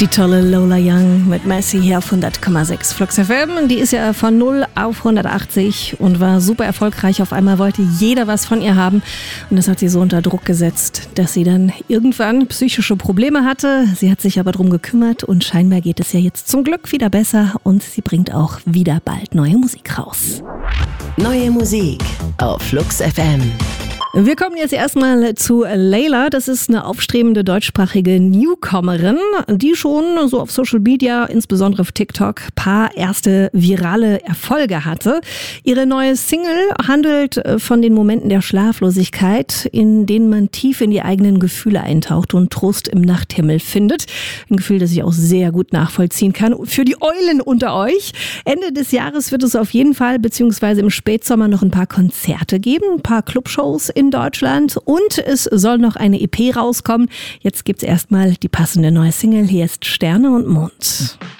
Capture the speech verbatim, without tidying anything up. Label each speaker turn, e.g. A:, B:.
A: Die tolle Lola Young mit Messi hier auf hundert Komma sechs Flux F M. Die ist ja von null auf hundertachtzig und war super erfolgreich. Auf einmal wollte jeder was von ihr haben. Und das hat sie so unter Druck gesetzt, dass sie dann irgendwann psychische Probleme hatte. Sie hat sich aber drum gekümmert und scheinbar geht es ja jetzt zum Glück wieder besser. Und sie bringt auch wieder bald neue Musik raus.
B: Neue Musik auf Flux F M.
A: Wir kommen jetzt erstmal zu Layla. Das ist eine aufstrebende deutschsprachige Newcomerin, die schon so auf Social Media, insbesondere auf TikTok, paar erste virale Erfolge hatte. Ihre neue Single handelt von den Momenten der Schlaflosigkeit, in denen man tief in die eigenen Gefühle eintaucht und Trost im Nachthimmel findet. Ein Gefühl, das ich auch sehr gut nachvollziehen kann. Für die Eulen unter euch. Ende des Jahres wird es auf jeden Fall, beziehungsweise im Spätsommer noch ein paar Konzerte geben, ein paar Clubshows in Deutschland und es soll noch eine E P rauskommen. Jetzt gibt's erstmal die passende neue Single. Hier ist Sterne und Mond.